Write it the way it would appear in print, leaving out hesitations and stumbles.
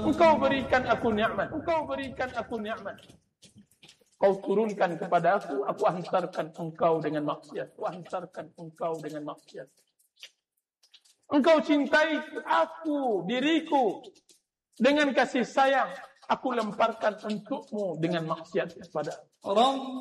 Engkau berikan aku nikmat. Engkau berikan aku nikmat. Kau turunkan kepada aku hantarkan engkau dengan maksiat. Aku hantarkan engkau dengan maksiat. Engkau cintai aku, diriku, dengan kasih sayang. Aku lemparkan untukmu dengan maksiat kepada aku.